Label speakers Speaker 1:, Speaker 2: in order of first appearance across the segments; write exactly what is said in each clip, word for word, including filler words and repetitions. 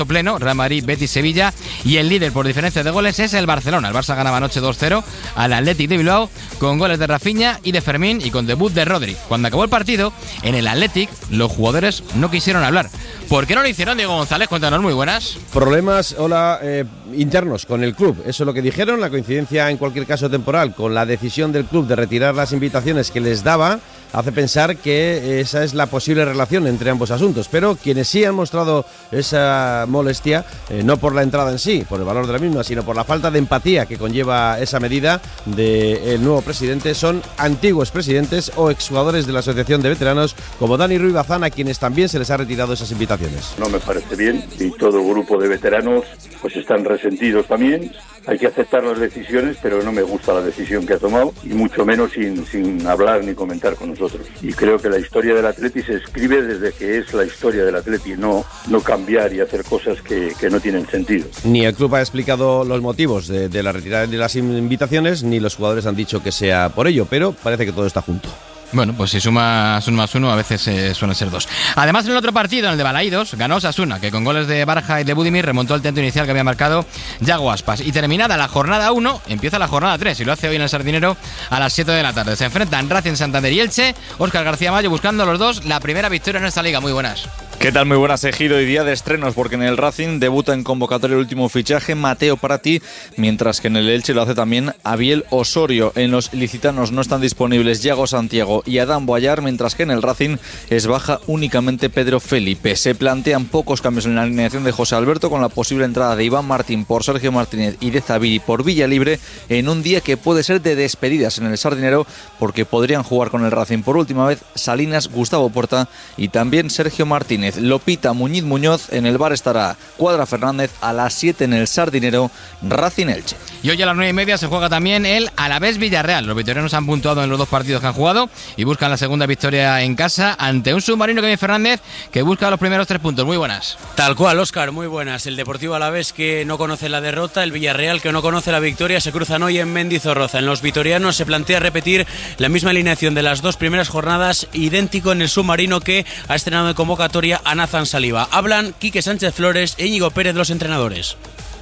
Speaker 1: pleno, Real Madrid, Betis, Sevilla, y el líder por diferencia de goles es el Barcelona. El Barça ganaba anoche dos cero al Athletic de Bilbao con goles de Rafinha y de Fermín y con debut de Rodri. Cuando acabó el partido, en el Athletic los jugadores no quisieron hablar. ¿Por qué no lo hicieron, Diego González? Cuéntanos, muy buenas.
Speaker 2: Problemas, hola, eh, internos con el club. Eso es lo que dijeron, la coincidencia en cualquier caso temporal con la decisión del club de retirar las invitaciones que les daba hace pensar que esa es la posible relación entre ambos asuntos, pero quienes sí han mostrado esa molestia, eh, no por la entrada en sí, por el valor de la misma, sino por la falta de empatía que conlleva esa medida del nuevo presidente, son antiguos presidentes o exjugadores de la Asociación de Veteranos como Dani Ruiz Bazán, a quienes también se les ha retirado esas invitaciones.
Speaker 3: No me parece bien y todo el grupo de veteranos pues están resentidos también. Hay que aceptar las decisiones, pero no me gusta la decisión que ha tomado, y mucho menos sin, sin hablar ni comentar con nosotros. Y creo que la historia del Atleti se escribe desde que es la historia del Atleti, no, no cambiar y hacer cosas que, que no tienen sentido.
Speaker 2: Ni el club ha explicado los motivos de, de la retirada de las invitaciones, ni los jugadores han dicho que sea por ello, pero parece que todo está junto.
Speaker 1: Bueno, pues si sumas un más uno, a veces eh, suelen ser dos. Además, en el otro partido, en el de Balaídos, ganó Osasuna, que con goles de Barja y de Budimir remontó el tanto inicial que había marcado Yago Aspas. Y terminada la jornada uno, empieza la jornada tres, y lo hace hoy en el Sardinero a las siete de la tarde. Se enfrentan Racing Santander y Elche. Óscar García Mayo buscando los dos la primera victoria en esta liga. Muy buenas.
Speaker 4: ¿Qué tal? Muy buenas, Ejido, y día de estrenos, porque en el Racing debuta en convocatoria el último fichaje, Mateo Prati, mientras que en el Elche lo hace también Abiel Osorio. En los licitanos no están disponibles Yago Santiago y Adán Boyar, mientras que en el Racing es baja únicamente Pedro Felipe. Se plantean pocos cambios en la alineación de José Alberto, con la posible entrada de Iván Martín por Sergio Martínez y de Zabiri por Villalibre, en un día que puede ser de despedidas en el Sardinero, porque podrían jugar con el Racing por última vez Salinas, Gustavo Porta y también Sergio Martínez. Lopita, Muñiz Muñoz. En el bar estará Cuadra Fernández. A las siete en el Sardinero, Racing Elche.
Speaker 1: Y hoy a las nueve y media se juega también el Alavés Villarreal. Los vitorianos han puntuado en los dos partidos que han jugado y buscan la segunda victoria en casa ante un submarino, Kevin Fernández, que busca los primeros tres puntos. Muy buenas.
Speaker 5: Tal cual, Óscar, muy buenas. El Deportivo Alavés, que no conoce la derrota, el Villarreal, que no conoce la victoria, se cruzan hoy en Mendizorroza. En los vitorianos se plantea repetir la misma alineación de las dos primeras jornadas, idéntico en el submarino, que ha estrenado en convocatoria a Nathan Saliba. Hablan Quique Sánchez Flores e Íñigo Pérez, los entrenadores.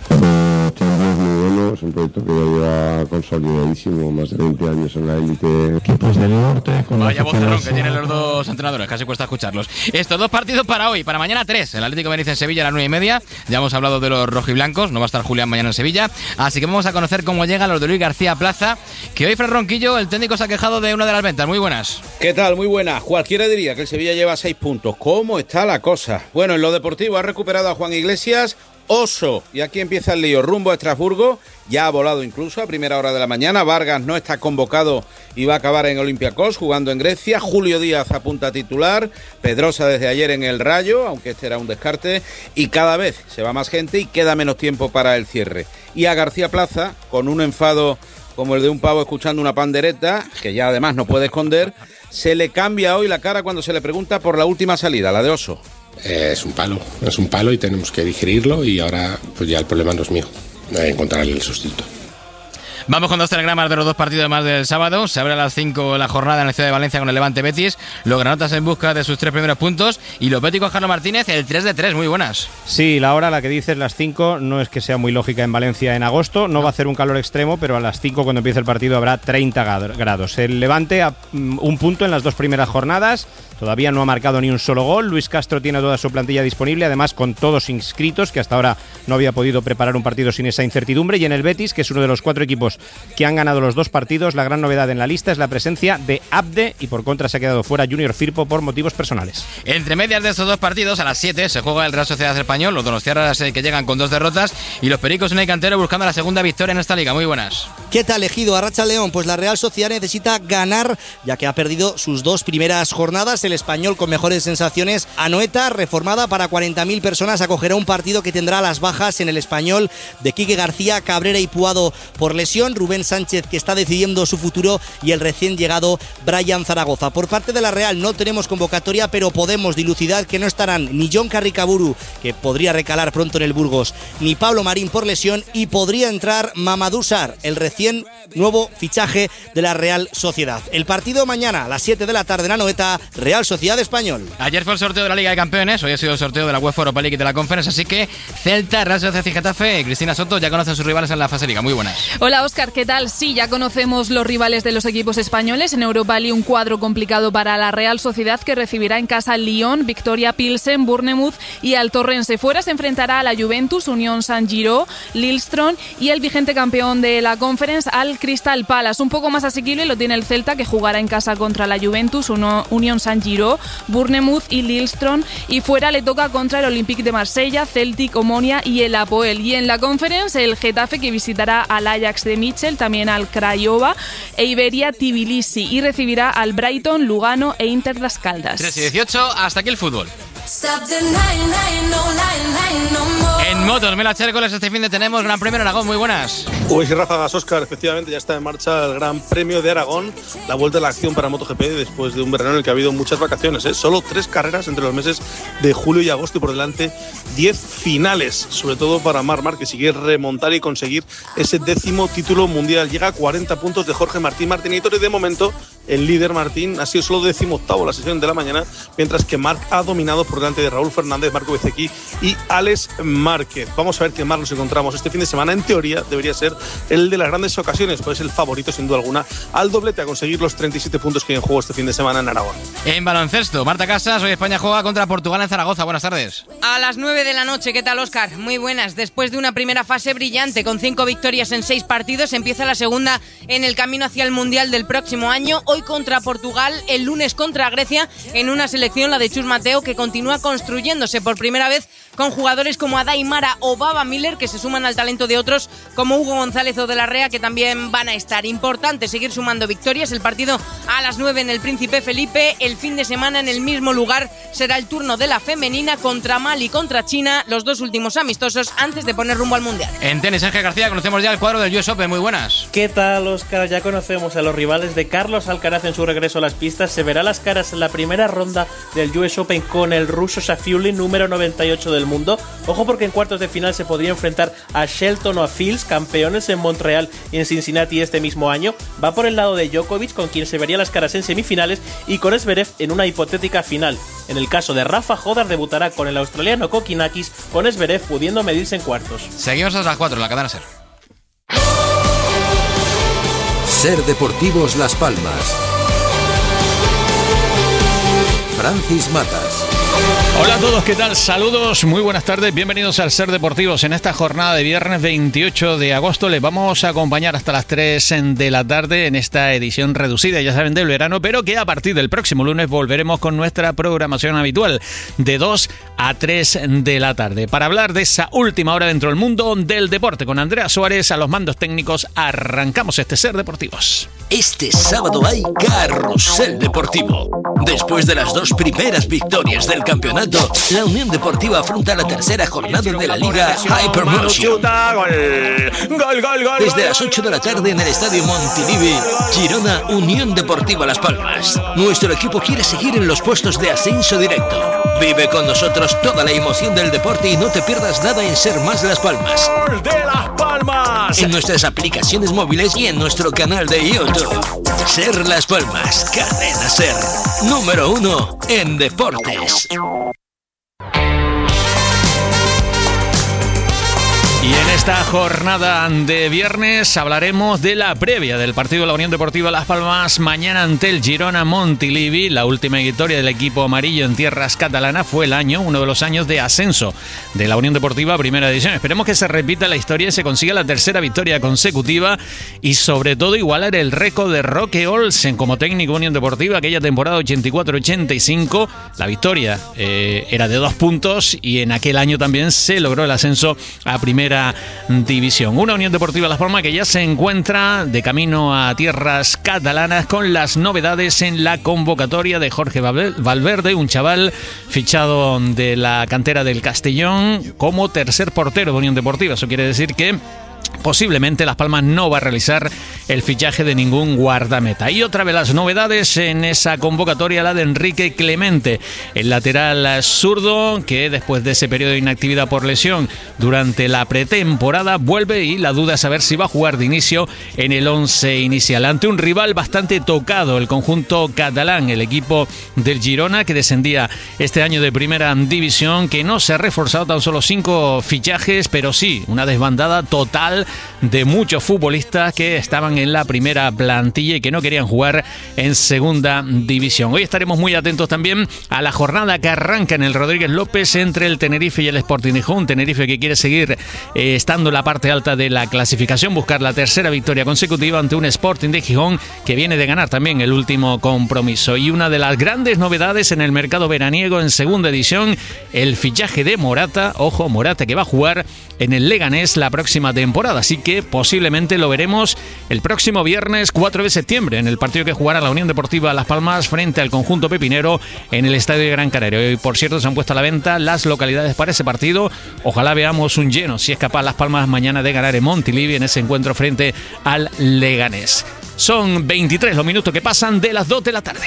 Speaker 6: Es un proyecto que ya lleva consolidadísimo, más de veinte años en la élite. Equipos del norte. Con
Speaker 1: Vaya vocerrón que tienen los dos entrenadores, casi cuesta escucharlos. Estos dos partidos para hoy, para mañana tres. El Atlético de Madrid en Sevilla a las nueve y media. Ya hemos hablado de los rojiblancos, no va a estar Julián mañana en Sevilla. Así que vamos a conocer cómo llegan los de Luis García Plaza, que hoy Fran Ronquillo, el técnico, se ha quejado de una de las ventas. Muy buenas.
Speaker 7: ¿Qué tal? Muy buenas. Cualquiera diría que el Sevilla lleva seis puntos. ¿Cómo está la cosa? Bueno, en lo deportivo ha recuperado a Juan Iglesias. Oso, y aquí empieza el lío, rumbo a Estrasburgo, ya ha volado incluso a primera hora de la mañana. Vargas no está convocado y va a acabar en Olympiacos, jugando en Grecia. Julio Díaz apunta a titular, Pedrosa desde ayer en el Rayo, aunque este era un descarte, y cada vez se va más gente y queda menos tiempo para el cierre. Y a García Plaza, con un enfado como el de un pavo escuchando una pandereta, que ya además no puede esconder, se le cambia hoy la cara cuando se le pregunta por la última salida, la de Oso.
Speaker 8: Eh, es un palo, es un palo y tenemos que digerirlo, y ahora pues ya el problema no es mío, eh, encontrar el sustituto.
Speaker 1: Vamos con dos telegramas de los dos partidos más del sábado. Se abre a las cinco la jornada en la ciudad de Valencia con el Levante Betis. Los granotas en busca de sus tres primeros puntos. Y los béticos, Carlos Martínez, el tres de tres. Muy buenas.
Speaker 9: Sí, la hora, la que dices, las cinco, no es que sea muy lógica en Valencia en agosto. No va a hacer un calor extremo, pero a las cinco, cuando empiece el partido, habrá treinta grados. El Levante a un punto en las dos primeras jornadas. Todavía no ha marcado ni un solo gol. Luis Castro tiene toda su plantilla disponible, además con todos inscritos, que hasta ahora no había podido preparar un partido sin esa incertidumbre. Y en el Betis, que es uno de los cuatro equipos que han ganado los dos partidos, la gran novedad en la lista es la presencia de Abde, y por contra se ha quedado fuera Junior Firpo por motivos personales.
Speaker 1: Entre medias de estos dos partidos, a las siete se juega el Real Sociedad Español. Los donostiarras eh, que llegan con dos derrotas, y los pericos en el cantero buscando la segunda victoria en esta liga. Muy buenas.
Speaker 10: ¿Qué tal, Ejido? Arracha León. Pues la Real Sociedad necesita ganar, ya que ha perdido sus dos primeras jornadas. El Español, con mejores sensaciones, Anoeta, reformada para cuarenta mil personas, acogerá un partido que tendrá las bajas en el Español de Quique García, Cabrera y Puado por lesión, Rubén Sánchez, que está decidiendo su futuro, y el recién llegado Brian Zaragoza. Por parte de la Real no tenemos convocatoria, pero podemos dilucidar que no estarán ni John Carricaburu, que podría recalar pronto en el Burgos, ni Pablo Marín por lesión, y podría entrar Mamadou Sarr, el recién nuevo fichaje de la Real Sociedad. El partido mañana a las siete de la tarde en Anoeta, Real Real Sociedad Español.
Speaker 1: Ayer fue el sorteo de la Liga de Campeones, hoy ha sido el sorteo de la UEFA Europa League y de la Conference, así que Celta, Real Sociedad y Getafe, Cristina Soto ya conocen a sus rivales en la fase Liga. Muy buenas.
Speaker 11: Hola Óscar, ¿qué tal? Sí, ya conocemos los rivales de los equipos españoles. En Europa League un cuadro complicado para la Real Sociedad, que recibirá en casa Lyon, Victoria Pilsen, Bournemouth y al Torrense. Fuera se enfrentará a la Juventus, Unión Saint-Giro, Lillestrøm y el vigente campeón de la Conference al Crystal Palace. Un poco más asequible lo tiene el Celta, que jugará en casa contra la Juventus, Unión Saint-Giro, Bournemouth y Lillestrøm, y fuera le toca contra el Olympique de Marsella, Celtic, Omonia y el Apoel. Y en la Conference el Getafe, que visitará al Ajax de Mitchell, también al Craiova e Iberia Tbilisi, y recibirá al Brighton, Lugano e Inter Las Caldas.
Speaker 1: tres y dieciocho, hasta aquí el fútbol. En motos, Mela Chércoles, este fin de tenemos Gran Premio de Aragón. Muy buenas.
Speaker 12: Uy, sí, Ráfagas, Óscar, efectivamente ya está en marcha el Gran Premio de Aragón, la vuelta a la acción para MotoGP después de un verano en el que ha habido muchas vacaciones, ¿eh? Solo tres carreras entre los meses de julio y agosto y por delante diez finales, sobre todo para Marc Márquez, que sigue remontar y conseguir ese décimo título mundial. Llega a cuarenta puntos de Jorge Martín Martínez y de momento el líder Martín ha sido solo decimoctavo la sesión de la mañana, mientras que Marc ha dominado por delante de Raúl Fernández, Marco Bezzecchi y Alex Márquez. Vamos a ver qué más nos encontramos este fin de semana. En teoría debería ser el de las grandes ocasiones, pues es el favorito sin duda alguna al doblete, a conseguir los treinta y siete puntos que hay en juego este fin de semana en Aragón.
Speaker 1: En baloncesto, Marta Casas, hoy España juega contra Portugal en Zaragoza. Buenas tardes.
Speaker 13: A las nueve de la noche, ¿qué tal, Óscar? Muy buenas. Después de una primera fase brillante con cinco victorias en seis partidos, empieza la segunda en el camino hacia el Mundial del próximo año. Hoy contra Portugal, el lunes contra Grecia, en una selección, la de Chus Mateo, que continúa construyéndose por primera vez con jugadores como Adai Mara o Baba Miller, que se suman al talento de otros como Hugo González o De la Rea, que también van a estar. Importante seguir sumando victorias. El partido a las nueve en el Príncipe Felipe. El fin de semana en el mismo lugar será el turno de la femenina contra Mali, contra China, los dos últimos amistosos antes de poner rumbo al Mundial.
Speaker 1: En tenis, Ángel García, conocemos ya el cuadro del U S Open. Muy buenas.
Speaker 14: ¿Qué tal, Óscar? Ya conocemos a los rivales de Carlos Alcaraz en su regreso a las pistas. Se verá las caras en la primera ronda del U S Open con el ruso Safiullin, número noventa y ocho del mundo. Ojo, porque en cuartos de final se podría enfrentar a Shelton o a Fields, campeones en Montreal y en Cincinnati este mismo año. Va por el lado de Djokovic, con quien se vería las caras en semifinales, y con Zverev en una hipotética final. En el caso de Rafa, Jodar debutará con el australiano Kokinakis, con Zverev pudiendo medirse en cuartos.
Speaker 1: Seguimos hasta las cuatro en la cadena SER.
Speaker 15: SER Deportivos Las Palmas. Francis Matas.
Speaker 16: Hola a todos, ¿qué tal? Saludos, muy buenas tardes, bienvenidos al SER Deportivos. En esta jornada de viernes veintiocho de agosto les vamos a acompañar hasta las tres de la tarde en esta edición reducida, ya saben, del verano, pero que a partir del próximo lunes volveremos con nuestra programación habitual de dos a tres de la tarde para hablar de esa última hora dentro del mundo del deporte. Con Andrea Suárez a los mandos técnicos arrancamos este SER Deportivos.
Speaker 15: Este sábado hay Carrusel Deportivo. Después de las dos primeras victorias del campeonato, la Unión Deportiva afronta la tercera jornada de la Liga Hypermotion. Desde las ocho de la tarde en el Estadio Montilivi, Girona, Unión Deportiva Las Palmas. Nuestro equipo quiere seguir en los puestos de ascenso directo. Vive con nosotros toda la emoción del deporte y no te pierdas nada en Ser Más Las Palmas.
Speaker 16: ¡De Las Palmas!
Speaker 15: En nuestras aplicaciones móviles y en nuestro canal de YouTube. Ser Las Palmas, cadena SER, número uno en deportes.
Speaker 16: Y en esta jornada de viernes hablaremos de la previa del partido de la Unión Deportiva Las Palmas mañana ante el Girona Montilivi. La última victoria del equipo amarillo en tierras catalanas fue el año, uno de los años de ascenso de la Unión Deportiva a Primera División. Esperemos que se repita la historia y se consiga la tercera victoria consecutiva y sobre todo igualar el récord de Roque Olsen como técnico de Unión Deportiva aquella temporada ochenta y cuatro ochenta y cinco. La victoria eh, era de dos puntos y en aquel año también se logró el ascenso a Primera División. Una Unión Deportiva Las Palmas que ya se encuentra de camino a tierras catalanas con las novedades en la convocatoria de Jorge Valverde, un chaval fichado de la cantera del Castellón como tercer portero de Unión Deportiva. Eso quiere decir que posiblemente Las Palmas no va a realizar el fichaje de ningún guardameta. Y otra de las novedades en esa convocatoria, la de Enrique Clemente, el lateral zurdo que después de ese periodo de inactividad por lesión durante la pretemporada vuelve, y la duda es saber si va a jugar de inicio en el once inicial ante un rival bastante tocado, el conjunto catalán, el equipo del Girona, que descendía este año de primera división, que no se ha reforzado, tan solo cinco fichajes, pero sí una desbandada total de muchos futbolistas que estaban en la primera plantilla y que no querían jugar en segunda división. Hoy estaremos muy atentos también a la jornada que arranca en el Rodríguez López entre el Tenerife y el Sporting de Gijón. Tenerife que quiere seguir eh, estando en la parte alta de la clasificación, buscar la tercera victoria consecutiva ante un Sporting de Gijón que viene de ganar también el último compromiso. Y una de las grandes novedades en el mercado veraniego en segunda edición, el fichaje de Morata. Ojo, Morata que va a jugar en el Leganés la próxima temporada, así que posiblemente lo veremos el próximo viernes cuatro de septiembre en el partido que jugará la Unión Deportiva Las Palmas frente al conjunto pepinero en el Estadio de Gran Canaria. Y por cierto, se han puesto a la venta las localidades para ese partido. Ojalá veamos un lleno, si es capaz Las Palmas mañana de ganar en Montilivi en ese encuentro frente al Leganés. Son veintitrés los minutos que pasan de las dos de la tarde.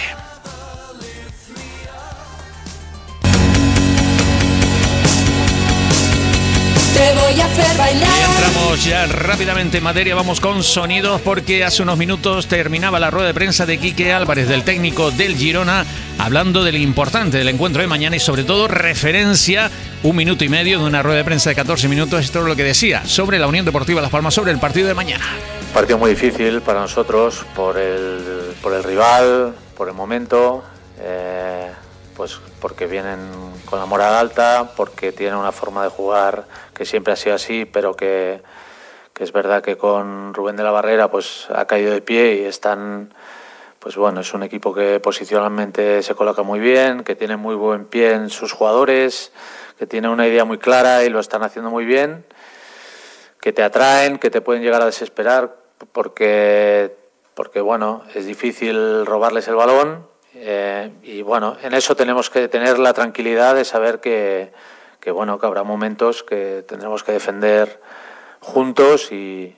Speaker 17: Te voy a hacer bailar.
Speaker 16: Y entramos ya rápidamente en materia, vamos con sonidos, porque hace unos minutos terminaba la rueda de prensa de Quique Álvarez, del técnico del Girona, hablando de lo importante del encuentro de mañana y sobre todo referencia, un minuto y medio de una rueda de prensa de catorce minutos, esto es lo que decía sobre la Unión Deportiva Las Palmas, sobre el partido de mañana.
Speaker 18: Partido muy difícil para nosotros por el, por el rival, por el momento, eh, pues porque vienen con la moral alta, porque tienen una forma de jugar que siempre ha sido así, pero que, que es verdad que con Rubén de la Barrera pues ha caído de pie y están, pues bueno, es un equipo que posicionalmente se coloca muy bien, que tiene muy buen pie en sus jugadores, que tiene una idea muy clara y lo están haciendo muy bien, que te atraen, que te pueden llegar a desesperar porque, porque bueno, es difícil robarles el balón. Eh, y bueno, en eso tenemos que tener la tranquilidad de saber que, que bueno, que habrá momentos que tendremos que defender juntos y,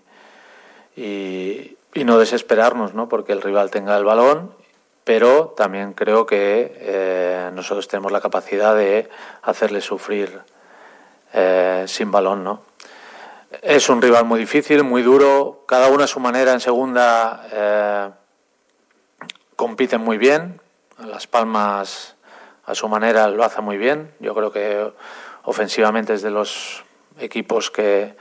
Speaker 18: y, y no desesperarnos, ¿no? Porque el rival tenga el balón, pero también creo que eh, nosotros tenemos la capacidad de hacerle sufrir eh, sin balón, ¿no? Es un rival muy difícil, muy duro, cada uno a su manera en segunda eh, compiten muy bien. Las Palmas a su manera lo hace muy bien. Yo creo que ofensivamente es de los equipos que,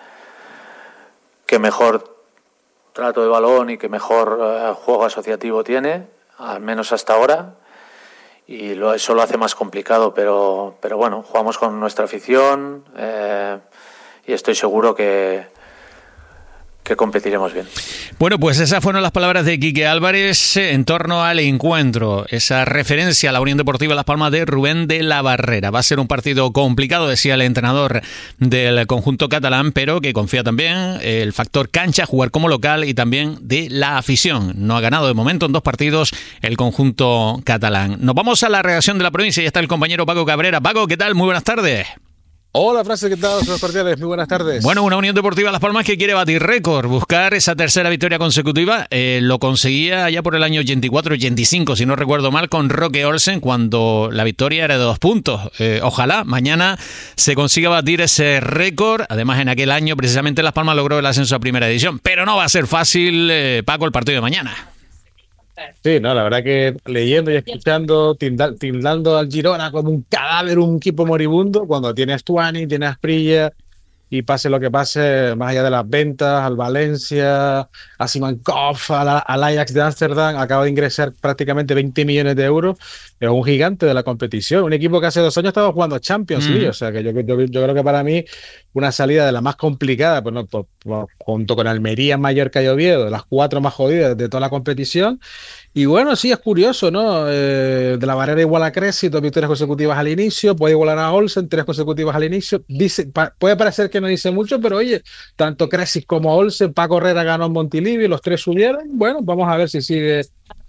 Speaker 18: que mejor trato de balón y que mejor uh, juego asociativo tiene, al menos hasta ahora, y lo, eso lo hace más complicado, pero, pero bueno, jugamos con nuestra afición eh, y estoy seguro que que competiremos bien.
Speaker 16: Bueno, pues esas fueron las palabras de Quique Álvarez en torno al encuentro, esa referencia a la Unión Deportiva Las Palmas de Rubén de la Barrera. Va a ser un partido complicado, decía el entrenador del conjunto catalán, pero que confía también el factor cancha, jugar como local, y también de la afición. No ha ganado de momento en dos partidos el conjunto catalán. Nos vamos a la reacción de la provincia y está el compañero Paco Cabrera. Paco, ¿qué tal? Muy buenas tardes.
Speaker 19: Hola, Frase, ¿qué tal? Los partidos, muy buenas tardes.
Speaker 16: Bueno, una Unión Deportiva Las Palmas que quiere batir récord, buscar esa tercera victoria consecutiva. Eh, lo conseguía ya por el año ochenta y cuatro ochenta y cinco, si no recuerdo mal, con Roque Olsen, cuando la victoria era de dos puntos. Eh, ojalá mañana se consiga batir ese récord. Además, en aquel año precisamente Las Palmas logró el ascenso a primera división. Pero no va a ser fácil, eh, Paco, el partido de mañana.
Speaker 19: Sí, no, la verdad que leyendo y escuchando, tilda, tildando al Girona como un cadáver, un equipo moribundo, cuando tiene a Stuani, tiene a Asprilla, y pase lo que pase, más allá de las ventas, al Valencia, a Simankov, al, al Ajax de Ámsterdam, acaba de ingresar prácticamente veinte millones de euros, es un gigante de la competición, un equipo que hace dos años estaba jugando Champions League, mm. o sea que yo, yo, yo creo que para mí una salida de la más complicada, pues no, por, por, junto con Almería, Mallorca y Oviedo, de las cuatro más jodidas de toda la competición. Y bueno, sí, es curioso, ¿no? Eh, de la Barrera igual a Cresci, dos victorias consecutivas al inicio, puede igualar a Olsen, tres consecutivas al inicio. Dice, pa, puede parecer que no dice mucho, pero oye, tanto Cresci como Olsen, Paco Herrera ganó en Montilivi, los tres subieron. Bueno, vamos a ver si sigue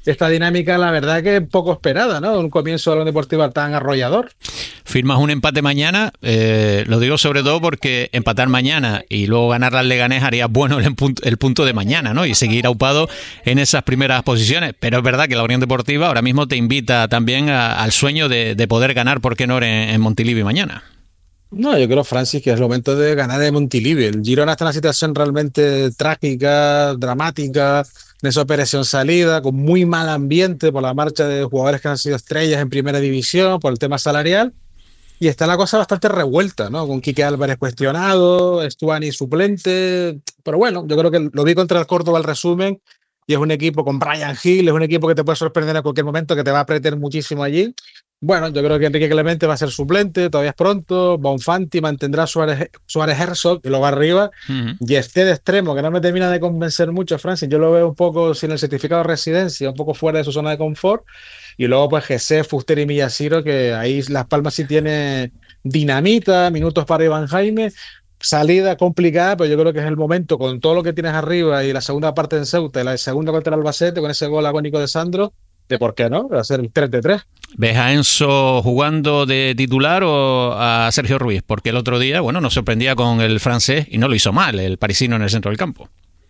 Speaker 19: esta dinámica, la verdad que poco esperada, ¿no? Un comienzo de la Unión Deportiva tan arrollador.
Speaker 16: Firmas un empate mañana, eh, lo digo sobre todo porque empatar mañana y luego ganar al Leganés haría bueno el, el punto de mañana, ¿no? Y seguir aupado en esas primeras posiciones. Pero es verdad que la Unión Deportiva ahora mismo te invita también a, al sueño de, de poder ganar, ¿por qué no?, en, en Montilivi mañana.
Speaker 19: No, yo creo, Francis, que es el momento de ganar en Montilivi. El Girona está en una situación realmente trágica, dramática, en esa operación salida, con muy mal ambiente por la marcha de jugadores que han sido estrellas en primera división, por el tema salarial, y está la cosa bastante revuelta, ¿no? Con Quique Álvarez cuestionado, Stuani suplente, pero bueno, yo creo que lo vi contra el Córdoba el resumen, y es un equipo con Brian Hill, es un equipo que te puede sorprender en cualquier momento, que te va a apretar muchísimo allí. Bueno, yo creo que Enrique Clemente va a ser suplente, todavía es pronto. Bonfanti mantendrá Suárez, Suárez Herzog y luego arriba. Uh-huh. Y este de extremo, que no me termina de convencer mucho, Francis. Yo lo veo un poco sin el certificado de residencia, un poco fuera de su zona de confort. Y luego, pues, Jesse, Fuster y Miyashiro, que ahí Las Palmas sí tiene dinamita, minutos para Iván Jaime. Salida complicada, pero yo creo que es el momento, con todo lo que tienes arriba y la segunda parte en Ceuta y la segunda contra el Albacete, con ese gol agónico de Sandro, de por qué no, va a ser el tres de tres.
Speaker 16: ¿Ves a Enzo jugando de titular o a Sergio Ruiz? Porque el otro día, bueno, nos sorprendía con el francés y no lo hizo mal, el parisino en el centro del campo.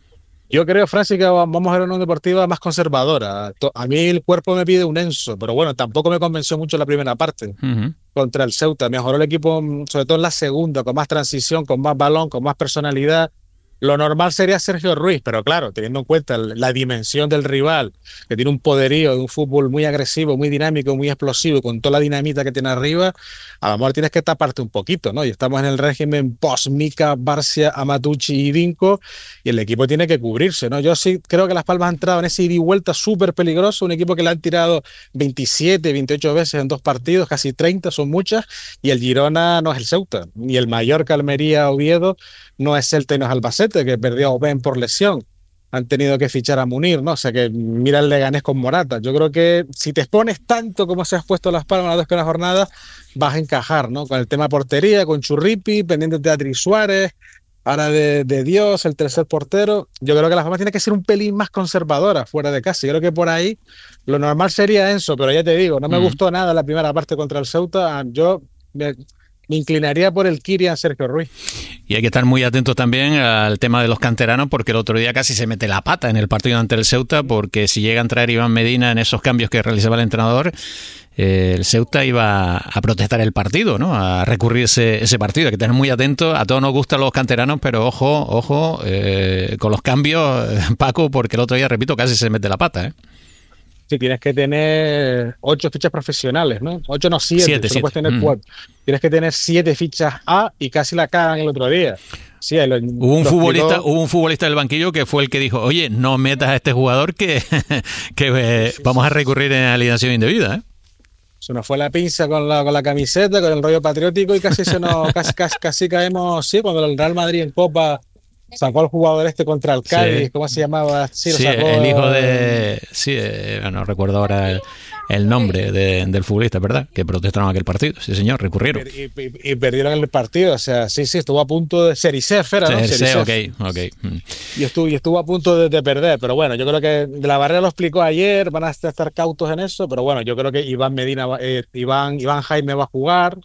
Speaker 19: Yo creo, Francis, que vamos a ver una deportiva más conservadora. A mí el cuerpo me pide un Enzo, pero bueno, tampoco me convenció mucho la primera parte. Uh-huh. Contra el Ceuta. Mejoró el equipo, sobre todo en la segunda, con más transición, con más balón, con más personalidad. Lo normal sería Sergio Ruiz, pero claro, teniendo en cuenta la dimensión del rival, que tiene un poderío de un fútbol muy agresivo, muy dinámico, muy explosivo, con toda la dinamita que tiene arriba, a lo mejor tienes que taparte un poquito, ¿no? Y estamos en el régimen post-Mica, Barcia, Amatucci y Vinco, y el equipo tiene que cubrirse, ¿no? Yo sí creo que Las Palmas ha entrado en ese ida y vuelta súper peligroso, un equipo que le han tirado veintisiete, veintiocho veces en dos partidos, casi treinta, son muchas, y el Girona no es el Ceuta, ni el Mallorca, Almería, Oviedo, no es Celta y no es Albacete, que perdió a Oben por lesión. Han tenido que fichar a Munir, ¿no? O sea que mira el Leganés con Morata. Yo creo que si te expones tanto como se has puesto Las Palmas las dos primeras jornadas, vas a encajar, ¿no? Con el tema portería, con Churripi, pendiente de Adri Suárez, ahora de, de Dios, el tercer portero. Yo creo que Las Palmas tiene que ser un pelín más conservadora fuera de casa. Yo creo que por ahí lo normal sería Enzo, pero ya te digo, no me mm. gustó nada la primera parte contra el Ceuta. Yo me, me inclinaría por el Kirian Sergio Ruiz.
Speaker 16: Y hay que estar muy atentos también al tema de los canteranos, porque el otro día casi se mete la pata en el partido ante el Ceuta, porque si llega a entrar Iván Medina en esos cambios que realizaba el entrenador, eh, el Ceuta iba a protestar el partido, ¿no? A recurrir ese, ese partido. Hay que tener muy atentos. A todos nos gustan los canteranos, pero ojo, ojo, eh, con los cambios, Paco, porque el otro día, repito, casi se mete la pata, ¿eh?
Speaker 19: Sí, tienes que tener ocho fichas profesionales, ¿no? Ocho, no, siete.
Speaker 16: Siete,
Speaker 19: solo
Speaker 16: siete.
Speaker 19: puedes tener
Speaker 16: Mm.
Speaker 19: cuatro. Tienes que tener siete fichas A y casi la cagan el otro día. Sí, lo,
Speaker 16: hubo un futbolista, hubo un futbolista del banquillo que fue el que dijo, oye, no metas a este jugador que, que eh, sí, vamos sí, a recurrir en alineación indebida, ¿eh?
Speaker 19: Se nos fue la pinza con la, con la camiseta, con el rollo patriótico y casi se nos casi, casi, casi caemos, sí, cuando el Real Madrid en Copa sacó al jugador este contra el Cádiz, sí. ¿Cómo se llamaba? Sí, lo
Speaker 16: sí,
Speaker 19: sacó,
Speaker 16: el hijo de... Sí, eh, no recuerdo ahora el, el nombre de, del futbolista, ¿verdad? Que protestaron aquel partido. Sí, señor, recurrieron.
Speaker 19: Y, y, y perdieron el partido, o sea, sí, sí, estuvo a punto de... Sericef era, ¿no?
Speaker 16: Sericef, ok, ok.
Speaker 19: Y estuvo, y estuvo a punto de, de perder, pero bueno, yo creo que de la Barrera lo explicó ayer, van a estar cautos en eso, pero bueno, yo creo que Iván Medina, eh, Iván, Iván Jaime va a jugar.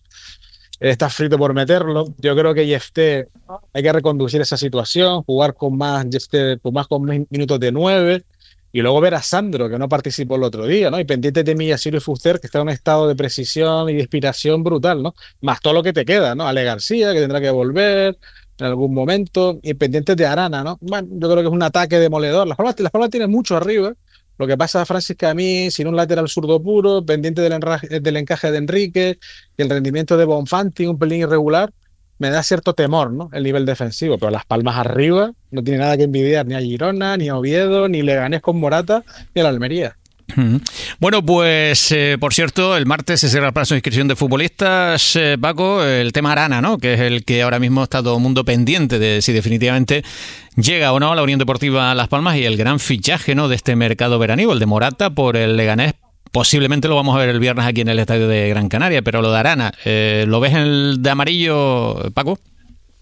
Speaker 19: Está frito por meterlo. Yo creo que Yefté hay que reconducir esa situación, jugar con más Yefté, con más con minutos de nueve, y luego ver a Sandro, que no participó el otro día, ¿no? Y pendiente de Miyashiro y Fuster, que está en un estado de precisión y de inspiración brutal, ¿no? Más todo lo que te queda, ¿no? Ale García, que tendrá que volver en algún momento, y pendientes de Arana, ¿no? Bueno, yo creo que es un ataque demoledor. Las Palmas, las Palmas tienen mucho arriba. Lo que pasa, Francis, que a mí, sin un lateral zurdo puro, pendiente del, enraje, del encaje de Enrique y el rendimiento de Bonfanti, un pelín irregular, me da cierto temor, ¿no? El nivel defensivo. Pero Las Palmas arriba no tiene nada que envidiar ni a Girona, ni a Oviedo, ni Leganés con Morata, ni a la Almería.
Speaker 16: Bueno, pues eh, por cierto, el martes se cierra el plazo de inscripción de futbolistas, eh, Paco, el tema Arana, ¿no? Que es el que ahora mismo está todo el mundo pendiente de si definitivamente llega o no a la Unión Deportiva Las Palmas, y el gran fichaje, ¿no?, de este mercado veraniego, el de Morata por el Leganés. Posiblemente lo vamos a ver el viernes aquí en el estadio de Gran Canaria, pero lo de Arana, eh, ¿lo ves en el de amarillo, Paco?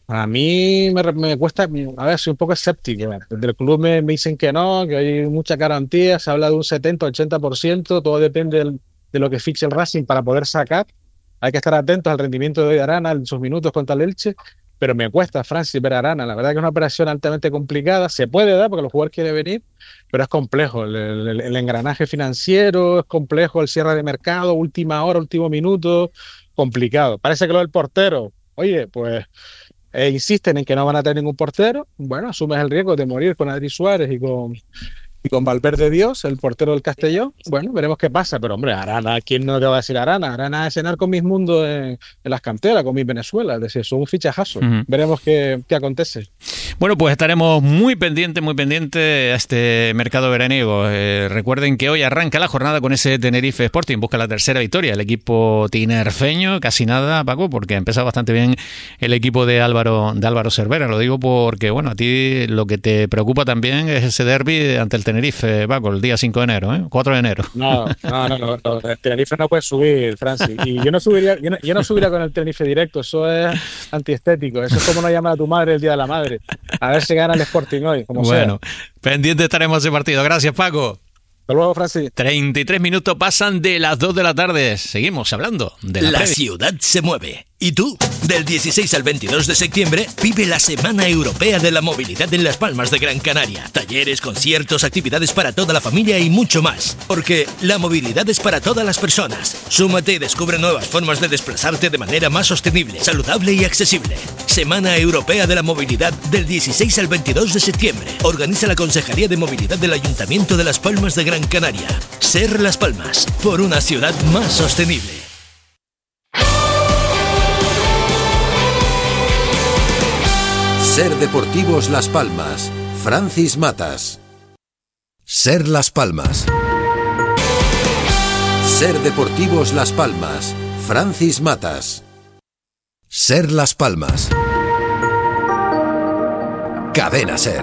Speaker 19: A mí me, me cuesta, a ver, soy un poco escéptico. Desde el club me, me dicen que no, que hay mucha garantía, se habla de un setenta, ochenta por ciento, todo depende del, de lo que fiche el Racing para poder sacar. Hay que estar atentos al rendimiento de Arana en sus minutos contra el Elche, pero me cuesta, Francis, ver a Arana. La verdad que es una operación altamente complicada, se puede dar porque el jugador quiere venir, pero es complejo. El, el, el engranaje financiero es complejo, el cierre de mercado, última hora, último minuto, complicado. Parece que lo del portero, oye, pues... E insisten en que no van a tener ningún portero, bueno, asumes el riesgo de morir con Adri Suárez y con, y con Valverde Dios, el portero del Castellón. Bueno, veremos qué pasa, pero hombre, Arana, ¿quién no te va a decir Arana? Arana es cenar con mis mundos en, en las canteras, con mis Venezuela, es decir, son un fichajazo. Uh-huh. Veremos qué, qué acontece.
Speaker 16: Bueno, pues estaremos muy pendientes, muy pendientes a este mercado veraniego. Eh, recuerden que hoy arranca la jornada con ese Tenerife Sporting, busca la tercera victoria. El equipo tinerfeño, casi nada, Paco, porque ha empezado bastante bien el equipo de Álvaro de Álvaro Cervera. Lo digo porque, bueno, a ti lo que te preocupa también es ese derbi ante el Tenerife, Paco, el día cinco de enero, ¿eh? cuatro de enero.
Speaker 19: No, no, no, no, no. El Tenerife no puede subir, Francis. Y yo no subiría, yo no, yo no subiría con el Tenerife directo, eso es antiestético. Eso es como no llamar a tu madre el día de la madre. A ver si gana el Sporting hoy, como
Speaker 16: bueno,
Speaker 19: sea.
Speaker 16: Pendiente estaremos ese partido. Gracias, Paco.
Speaker 19: Hasta luego, Francis.
Speaker 16: treinta y tres minutos pasan de las dos de la tarde. Seguimos hablando de la
Speaker 15: La
Speaker 16: previa.
Speaker 15: ciudad se mueve. ¿Y tú? Del dieciséis al veintidós de septiembre vive la Semana Europea de la Movilidad en Las Palmas de Gran Canaria. Talleres, conciertos, actividades para toda la familia y mucho más. Porque la movilidad es para todas las personas. Súmate y descubre nuevas formas de desplazarte de manera más sostenible, saludable y accesible. Semana Europea de la Movilidad del dieciséis al veintidós de septiembre. Organiza la Consejería de Movilidad del Ayuntamiento de Las Palmas de Gran Canaria. Ser Las Palmas, por una ciudad más sostenible.
Speaker 20: Ser Deportivos Las Palmas. Francis Matas. Ser Las Palmas. Ser Deportivos Las Palmas. Francis Matas. Ser Las Palmas. Cadena Ser.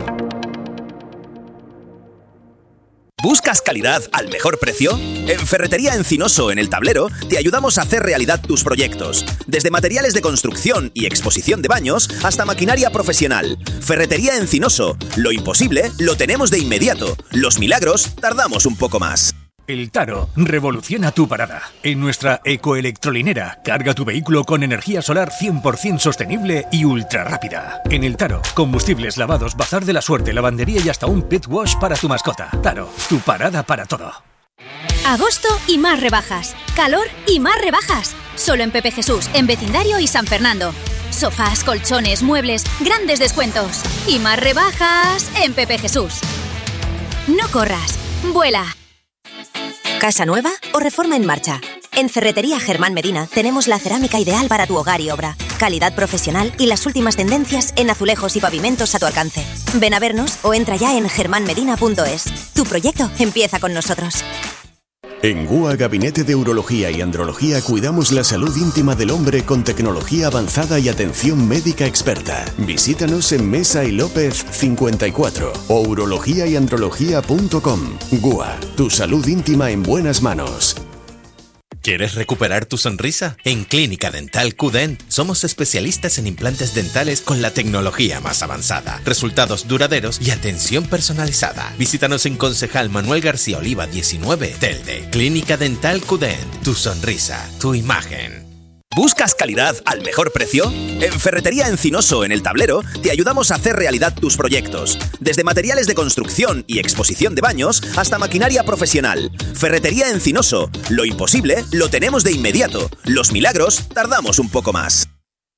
Speaker 21: ¿Buscas calidad al mejor precio? En Ferretería Encinoso, en El Tablero, te ayudamos a hacer realidad tus proyectos. Desde materiales de construcción y exposición de baños hasta maquinaria profesional. Ferretería Encinoso. Lo imposible lo tenemos de inmediato. Los milagros tardamos un poco más.
Speaker 22: El Taro revoluciona tu parada. En nuestra ecoelectrolinera, carga tu vehículo con energía solar cien por ciento sostenible y ultra rápida. En El Taro, combustibles, lavados, bazar de la suerte, lavandería y hasta un pet wash para tu mascota. Taro, tu parada para todo.
Speaker 23: Agosto y más rebajas. Calor y más rebajas. Solo en Pepe Jesús, en Vecindario y San Fernando. Sofás, colchones, muebles, grandes descuentos. Y más rebajas en Pepe Jesús. No corras, vuela.
Speaker 24: ¿Casa nueva o reforma en marcha? En Ferretería Germán Medina tenemos la cerámica ideal para tu hogar y obra. Calidad profesional y las últimas tendencias en azulejos y pavimentos a tu alcance. Ven a vernos o entra ya en germán medina punto es. Tu proyecto empieza con nosotros.
Speaker 25: En G U A Gabinete de Urología y Andrología cuidamos la salud íntima del hombre con tecnología avanzada y atención médica experta. Visítanos en Mesa y López cincuenta y cuatro o urología y andrología punto com. G U A, tu salud íntima en buenas manos.
Speaker 26: ¿Quieres recuperar tu sonrisa? En Clínica Dental Q-Dent somos especialistas en implantes dentales con la tecnología más avanzada, resultados duraderos y atención personalizada. Visítanos en Concejal Manuel García Oliva diecinueve, Telde. Clínica Dental Q-Dent, tu sonrisa, tu imagen.
Speaker 21: ¿Buscas calidad al mejor precio? En Ferretería Encinoso, en El Tablero, te ayudamos a hacer realidad tus proyectos. Desde materiales de construcción y exposición de baños hasta maquinaria profesional. Ferretería Encinoso. Lo imposible lo tenemos de inmediato. Los milagros tardamos un poco más.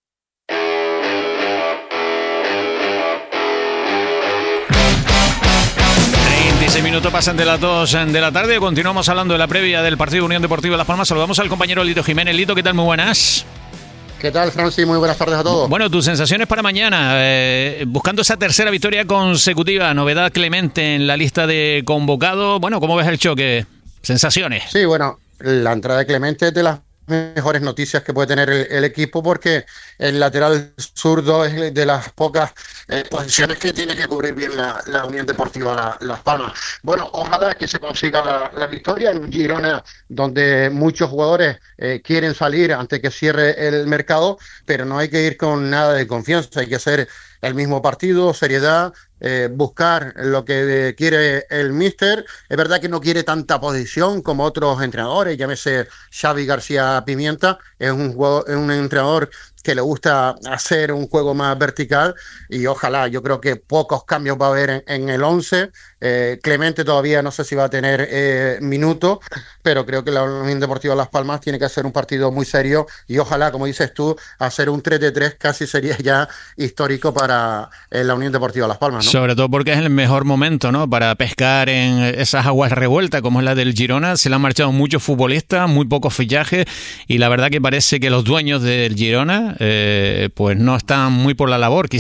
Speaker 16: treinta minutos pasan de las dos de la tarde. Continuamos hablando de la previa del partido Unión Deportiva Las Palmas. Saludamos al compañero Lito Jiménez. Lito, ¿qué tal? Muy buenas.
Speaker 27: ¿Qué tal, Francis? Muy buenas tardes a todos.
Speaker 16: Bueno, tus sensaciones para mañana. Eh, buscando esa tercera victoria consecutiva. Novedad Clemente en la lista de convocados. Bueno, ¿cómo ves el choque? Sensaciones.
Speaker 27: Sí, bueno, la entrada de Clemente es de las mejores noticias que puede tener el, el equipo, porque el lateral zurdo es de las pocas eh, posiciones que tiene que cubrir bien la, la Unión Deportiva la, Las Palmas. Bueno, ojalá que se consiga la, la victoria en un Girona donde muchos jugadores eh, quieren salir antes que cierre el mercado, pero no hay que ir con nada de confianza, hay que hacer el mismo partido, seriedad, eh, buscar lo que quiere el míster. Es verdad que no quiere tanta posición como otros entrenadores, llámese Xavi García Pimienta, es un, juego, es un entrenador que le gusta hacer un juego más vertical, y ojalá, yo creo que pocos cambios va a haber en, en el once. eh, Clemente todavía no sé si va a tener eh, minutos, pero creo que la Unión Deportiva Las Palmas tiene que hacer un partido muy serio, y ojalá, como dices tú, hacer un tres de tres casi sería ya histórico para eh, la Unión Deportiva Las Palmas, ¿no?
Speaker 16: Sobre todo porque es el mejor momento, ¿no?, para pescar en esas aguas revueltas como es la del Girona. Se le han marchado muchos futbolistas, muy pocos fichajes, y la verdad que parece que los dueños del Girona eh, pues no están muy por la labor.